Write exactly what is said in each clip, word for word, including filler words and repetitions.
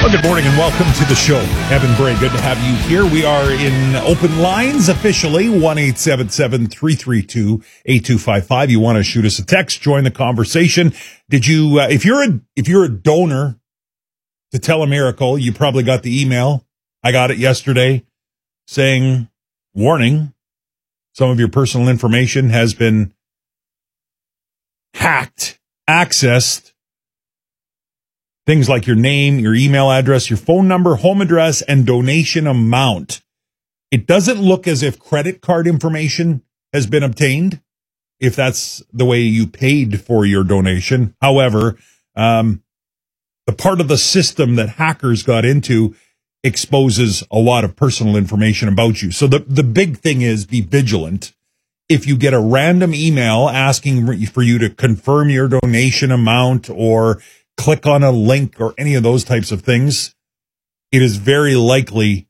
Well, good morning and welcome to the show. Kevin Bray, good to have you here. We are in open lines officially, one eight seven seven, three three two, eight two five five. You want to shoot us a text, join the conversation. Did you, uh, if you're a, if you're a donor to Telemiracle, you probably got the email. I got it yesterday saying, warning, some of your personal information has been hacked, accessed. Things like your name, your email address, your phone number, home address, and donation amount. It doesn't look as if credit card information has been obtained, if that's the way you paid for your donation. However, um, the part of the system that hackers got into exposes a lot of personal information about you. So the, the big thing is be vigilant. If you get a random email asking for you to confirm your donation amount or click on a link or any of those types of things, it is very likely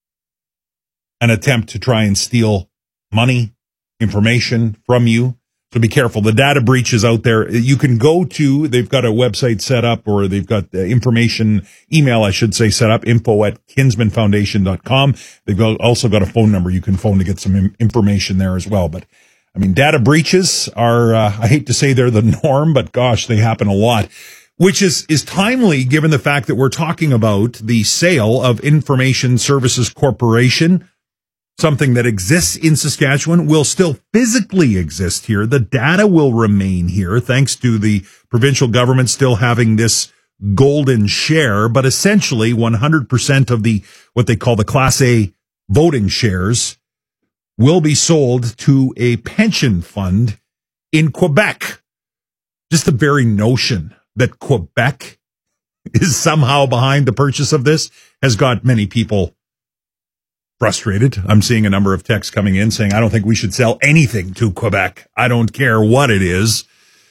an attempt to try and steal money, information from you. So be careful. The data breach is out there. You can go to, they've got a website set up, or they've got the information, email, I should say, set up, info at kinsman foundation dot com. They've also got a phone number you can phone to get some information there as well. But I mean, data breaches are, uh, I hate to say they're the norm, but gosh, they happen a lot. Which is, is timely given the fact that we're talking about the sale of Information Services Corporation, something that exists in Saskatchewan, will still physically exist here. The data will remain here thanks to the provincial government still having this golden share, but essentially one hundred percent of the, what they call the Class A voting shares will be sold to a pension fund in Quebec. Just the very notion that Quebec is somehow behind the purchase of this has got many people frustrated. I'm seeing a number of texts coming in saying, I don't think we should sell anything to Quebec. I don't care what it is.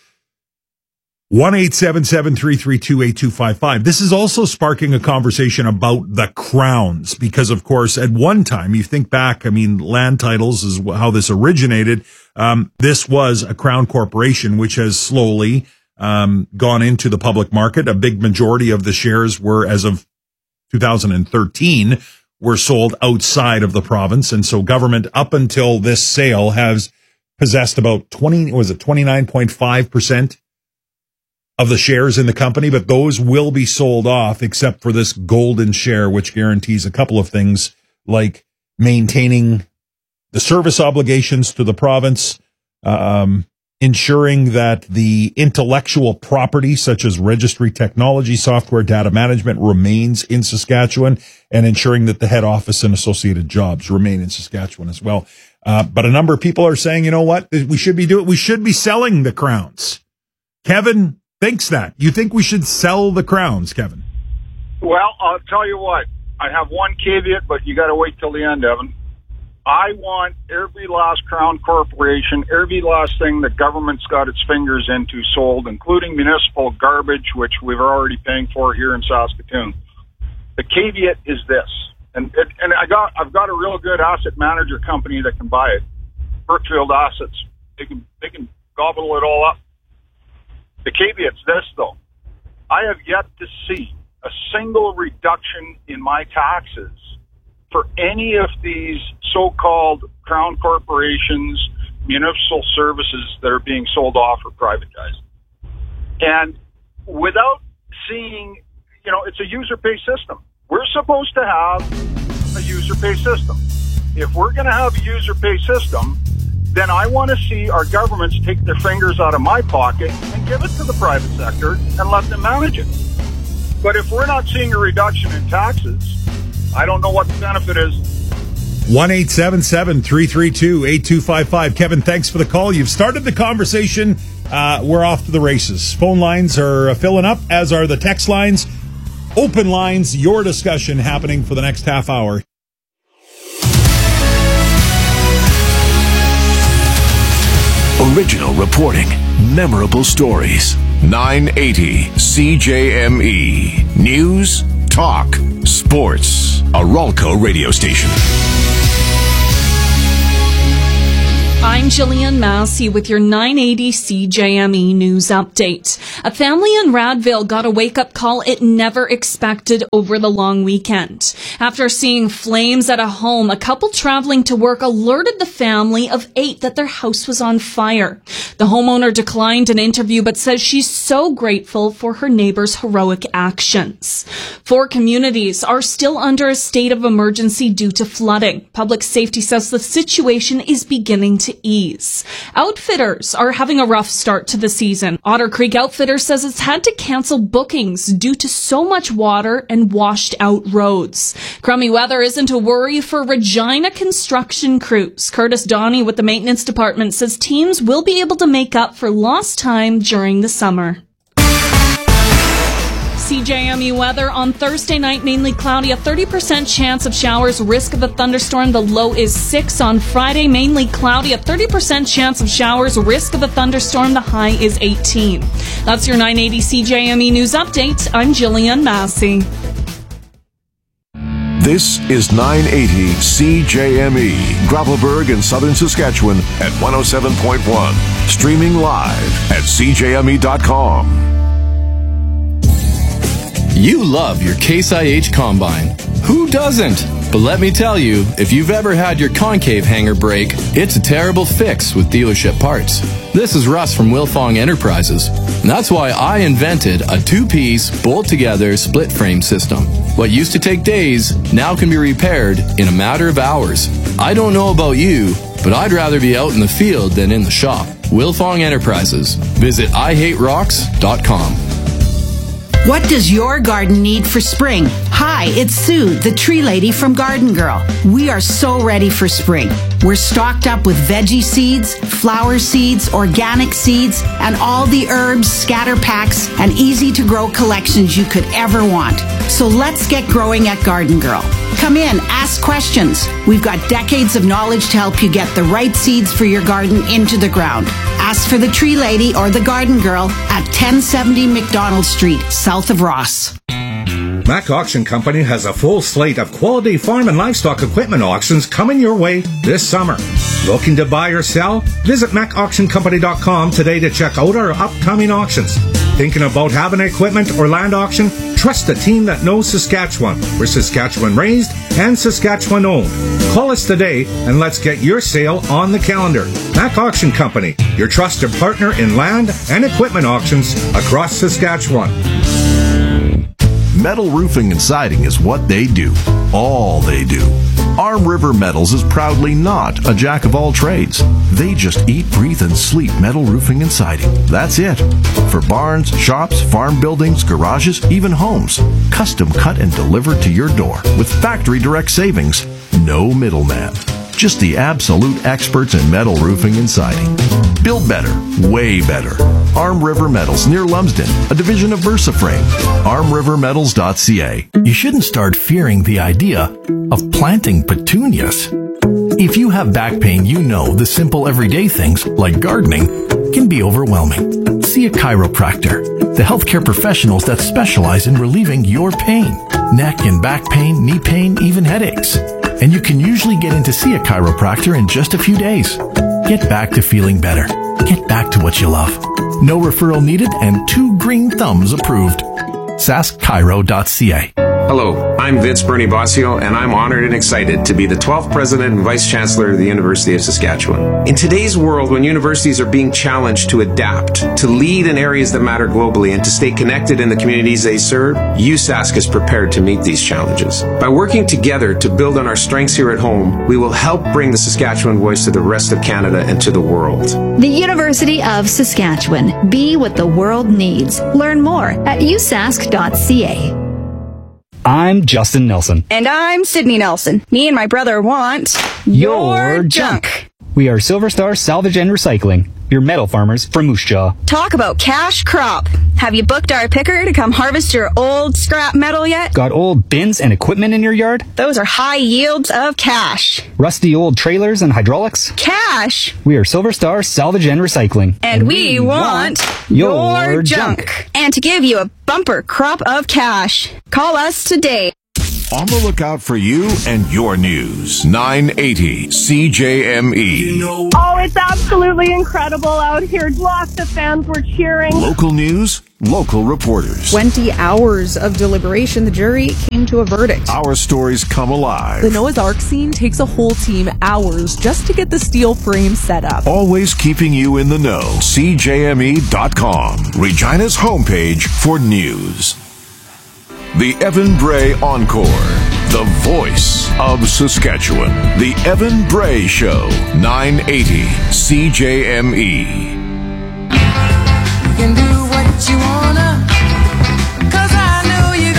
one eight seven seven, three three two, eight two five five. This is also sparking a conversation about the crowns because, of course, at one time, you think back, I mean, land titles is how this originated. Um, this was a crown corporation, which has slowly Um, gone into the public market. A big majority of the shares were, as of two thousand thirteen, were sold outside of the province. And so government, up until this sale, has possessed about twenty, was it twenty-nine point five percent of the shares in the company, but those will be sold off except for this golden share, which guarantees a couple of things like maintaining the service obligations to the province, um, ensuring that the intellectual property, such as registry technology, software, data management, remains in Saskatchewan, and ensuring that the head office and associated jobs remain in Saskatchewan as well. Uh, but a number of people are saying, you know what, we should be doing, we should be selling the crowns. Kevin thinks that. You think we should sell the crowns, Kevin? Well, I'll tell you what, I have one caveat, but you got to wait till the end, Evan. I want every last crown corporation, every last thing the government's got its fingers into sold, including municipal garbage, which we're already paying for here in Saskatoon. The caveat is this, and it, and I got I've got a real good asset manager company that can buy it, Brookfield Assets. They can they can gobble it all up. The caveat's this though, I have yet to see a single reduction in my taxes for any of these so-called crown corporations, municipal services that are being sold off or privatized. And without seeing, you know, it's a user-pay system. We're supposed to have a user-pay system. If we're going to have a user-pay system, then I want to see our governments take their fingers out of my pocket and give it to the private sector and let them manage it. But if we're not seeing a reduction in taxes, I don't know what the benefit is. one eight seven seven, three three two, eight two five five. Kevin, thanks for the call. You've started the conversation. Uh, we're off to the races. Phone lines are filling up, as are the text lines. Open lines, your discussion happening for the next half hour. Original reporting, memorable stories. nine eighty C J M E. News, talk, sports. A Ralco radio station. I'm Jillian Massey with your nine eighty C J M E News Update. A family in Radville got a wake-up call it never expected over the long weekend. After seeing flames at a home, a couple traveling to work alerted the family of eight that their house was on fire. The homeowner declined an interview but says she's so grateful for her neighbor's heroic actions. Four communities are still under a state of emergency due to flooding. Public safety says the situation is beginning to ease. Outfitters are having a rough start to the season. Otter Creek Outfitters says it's had to cancel bookings due to so much water and washed out roads. Crummy weather isn't a worry for Regina construction crews. Curtis Donnie with the maintenance department says teams will be able to make up for lost time during the summer. C J M E weather on Thursday night, mainly cloudy, a thirty percent chance of showers, risk of a thunderstorm. The low is six. On Friday, mainly cloudy, a thirty percent chance of showers, risk of a thunderstorm. The high is eighteen. That's your nine eighty C J M E News Update. I'm Jillian Massey. This is nine eighty C J M E, Gravelbourg in southern Saskatchewan at one oh seven point one. Streaming live at c j m e dot com. You love your Case I H Combine. Who doesn't? But let me tell you, if you've ever had your concave hanger break, it's a terrible fix with dealership parts. This is Russ from Wilfong Enterprises. And that's why I invented a two-piece, bolt-together, split-frame system. What used to take days now can be repaired in a matter of hours. I don't know about you, but I'd rather be out in the field than in the shop. Wilfong Enterprises. Visit i hate rocks dot com. What does your garden need for spring? Hi, it's Sue, the tree lady from Garden Girl. We are so ready for spring. We're stocked up with veggie seeds, flower seeds, organic seeds, and all the herbs, scatter packs, and easy-to-grow collections you could ever want. So let's get growing at Garden Girl. Come in, ask questions. We've got decades of knowledge to help you get the right seeds for your garden into the ground. Ask for the Tree Lady or the Garden Girl at ten seventy McDonald Street, south of Ross. Mac Auction Company has a full slate of quality farm and livestock equipment auctions coming your way this summer. Looking to buy or sell? Visit mac auction company dot com today to check out our upcoming auctions. Thinking about having equipment or land auction? Trust a team that knows Saskatchewan. We're Saskatchewan raised and Saskatchewan owned. Call us today and let's get your sale on the calendar. Mac Auction Company, your trusted partner in land and equipment auctions across Saskatchewan. Metal roofing and siding is what they do. All they do. Arm River Metals is proudly not a jack of all trades. They just eat, breathe, and sleep metal roofing and siding. That's it. For barns, shops, farm buildings, garages, even homes. Custom cut and delivered to your door with factory direct savings. No middleman. Just the absolute experts in metal roofing and siding. Build better, way better. Arm River Metals near Lumsden, a division of VersaFrame. arm river metals dot c a. You shouldn't start fearing the idea of planting petunias. If you have back pain, you know the simple everyday things, like gardening, can be overwhelming. See a chiropractor, the healthcare professionals that specialize in relieving your pain. Neck and back pain, knee pain, even headaches. And you can usually get in to see a chiropractor in just a few days. Get back to feeling better. Get back to what you love. No referral needed and two green thumbs approved. sask chiro dot c a. Hello, I'm Vince Bernie Bossio, and I'm honored and excited to be the twelfth President and Vice Chancellor of the University of Saskatchewan. In today's world, when universities are being challenged to adapt, to lead in areas that matter globally, and to stay connected in the communities they serve, U S A S C is prepared to meet these challenges. By working together to build on our strengths here at home, we will help bring the Saskatchewan voice to the rest of Canada and to the world. The University of Saskatchewan. Be what the world needs. Learn more at u sask dot c a. I'm Justin Nelson. And I'm Sydney Nelson. Me and my brother want your, your junk. junk. We are Silver Star Salvage and Recycling, your metal farmers from Moose Jaw. Talk about cash crop. Have you booked our picker to come harvest your old scrap metal yet? Got old bins and equipment in your yard? Those are high yields of cash. Rusty old trailers and hydraulics? Cash. We are Silver Star Salvage and Recycling. And, and we, we want, want your, your junk. junk. And to give you a bumper crop of cash. Call us today. On the lookout for you and your news. nine eighty C J M E. Oh, it's absolutely incredible out here. Lots of fans were cheering. Local news, local reporters. twenty hours of deliberation, the jury came to a verdict. Our stories come alive. The Noah's Ark scene takes a whole team hours just to get the steel frame set up. Always keeping you in the know. C J M E dot com, Regina's homepage for news. The Evan Bray Encore, the voice of Saskatchewan. The Evan Bray Show, nine eighty C J M E. You can do what you wanna, 'cause I know you're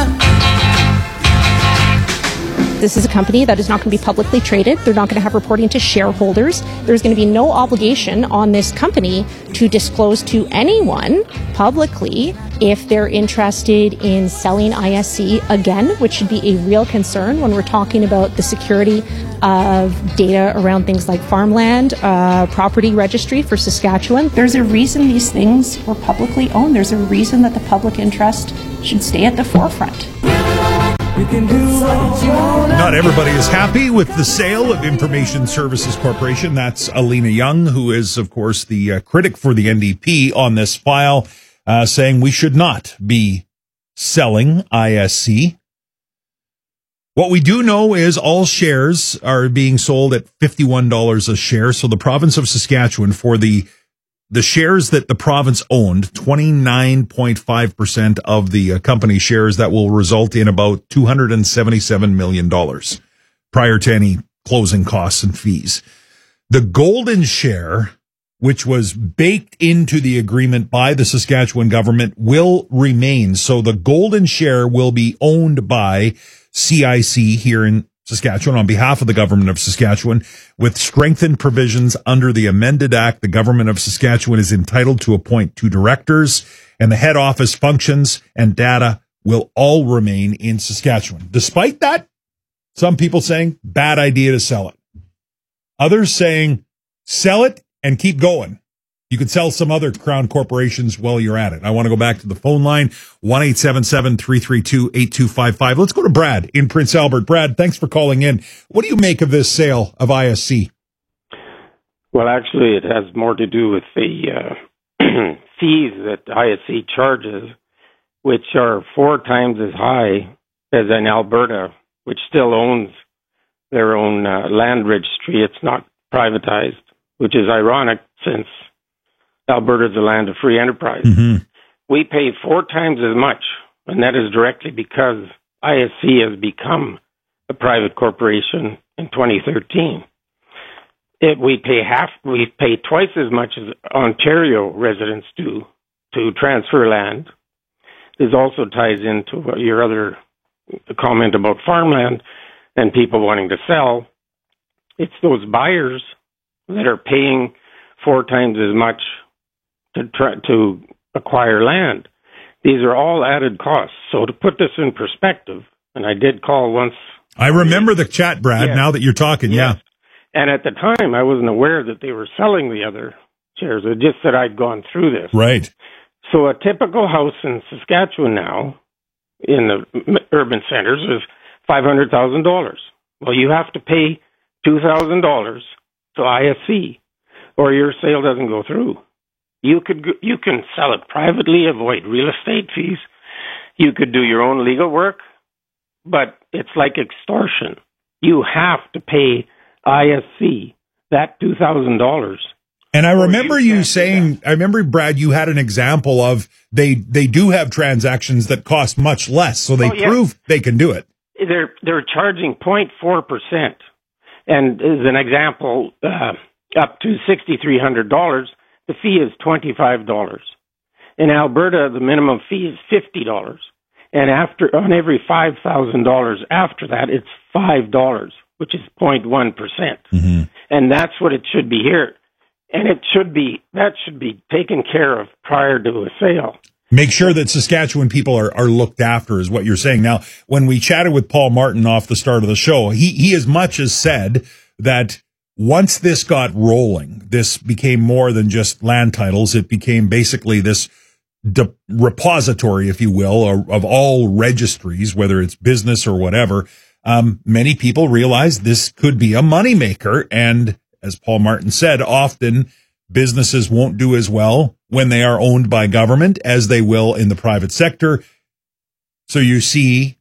gonna. This is a company that is not going to be publicly traded. They're not going to have reporting to shareholders. There's going to be no obligation on this company to disclose to anyone publicly if they're interested in selling I S C again, which should be a real concern when we're talking about the security of data around things like farmland, uh, property registry for Saskatchewan. There's a reason these things were publicly owned. There's a reason that the public interest should stay at the forefront. You can do what you wanna. Not everybody is happy with the sale of Information Services Corporation. That's Alina Young, who is, of course, the uh, critic for the N D P on this file, uh, saying we should not be selling I S C. What we do know is all shares are being sold at fifty-one dollars a share. So the province of Saskatchewan, for the the shares that the province owned, twenty-nine point five percent of the uh, company shares, that will result in about two hundred seventy-seven million dollars prior to any closing costs and fees. The golden share, which was baked into the agreement by the Saskatchewan government, will remain. So the golden share will be owned by C I C here in Saskatchewan on behalf of the government of Saskatchewan. With strengthened provisions under the amended act, the government of Saskatchewan is entitled to appoint two directors, and the head office functions and data will all remain in Saskatchewan. Despite that, some people saying bad idea to sell it. Others saying sell it and keep going. You could sell some other Crown corporations while you're at it. I want to go back to the phone line, one eight seven seven, three three two, eight two five five. Let's go to Brad in Prince Albert. Brad, thanks for calling in. What do you make of this sale of I S C? Well, actually, it has more to do with the uh, fees that I S C charges, which are four times as high as in Alberta, which still owns their own uh, land registry. It's not privatized, which is ironic since Alberta is a land of free enterprise. Mm-hmm. We pay four times as much, and that is directly because I S C has become a private corporation in twenty thirteen. It, we pay half, we pay twice as much as Ontario residents do to transfer land. This also ties into your other comment about farmland and people wanting to sell. It's those buyers that are paying four times as much to try to acquire land. These are all added costs. So to put this in perspective, and I did call once. I remember the chat, Brad, yeah. Now that you're talking, yes. yeah. And at the time, I wasn't aware that they were selling the other shares. It just that I'd gone through this. Right. So a typical house in Saskatchewan now, in the urban centers, is five hundred thousand dollars. Well, you have to pay two thousand dollars to I S C, or your sale doesn't go through. You could you can sell it privately, avoid real estate fees. You could do your own legal work, but it's like extortion. You have to pay I S C that two thousand dollars. And I remember you, you saying, I remember, Brad, you had an example of they they do have transactions that cost much less, so they oh, yeah. prove they can do it. They're they're charging zero point four percent, and as an example, uh, up to six thousand three hundred dollars. The fee is twenty-five dollars. In Alberta, the minimum fee is fifty dollars. And after, on every five thousand dollars after that, it's five dollars, which is zero point one percent. Mm-hmm. And that's what it should be here. And it should be, that should be taken care of prior to a sale. Make sure that Saskatchewan people are, are looked after is what you're saying. Now, when we chatted with Paul Martin off the start of the show, he, he as much as said that once this got rolling, this became more than just land titles. It became basically this de- repository, if you will, or, of all registries, whether it's business or whatever, um, many people realize this could be a moneymaker. And as Paul Martin said, often businesses won't do as well when they are owned by government as they will in the private sector. So you see